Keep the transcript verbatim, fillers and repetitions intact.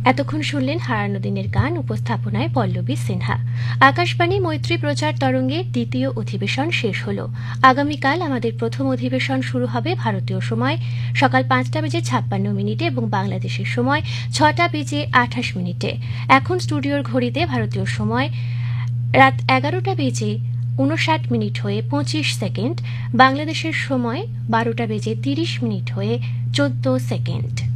এতক্ষণ শুনলেন হারানো দিনের গান, উপস্থাপনায় পল্লবী সিনহা। আকাশবাণী মৈত্রী প্রচার তরঙ্গের দ্বিতীয় অধিবেশন শেষ হল। আগামীকাল আমাদের প্রথম অধিবেশন শুরু হবে ভারতীয় সময় সকাল পাঁচটা বেজে ছাপ্পান্ন মিনিটে এবং বাংলাদেশের সময় ছটা বেজে আঠাশ মিনিটে। এখন স্টুডিওর ঘড়িতে ভারতীয় সময় রাত এগারোটা বেজে উনষাট মিনিট হয়ে পঁচিশ সেকেন্ড, বাংলাদেশের সময় বারোটা বেজে তিরিশ মিনিট হয়ে চোদ্দ সেকেন্ড।